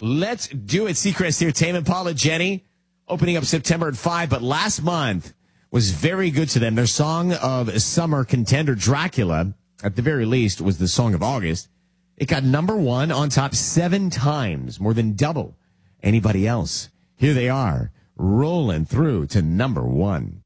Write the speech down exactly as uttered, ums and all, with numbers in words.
Let's do it. Seacrest Entertainment, Paula, Jenny, opening up September at five, but last month was very good to them. Their song of summer contender, Dracula, at the very least, was the song of August. It got number one on top seven times, more than double anybody else. Here they are, rolling through to number one.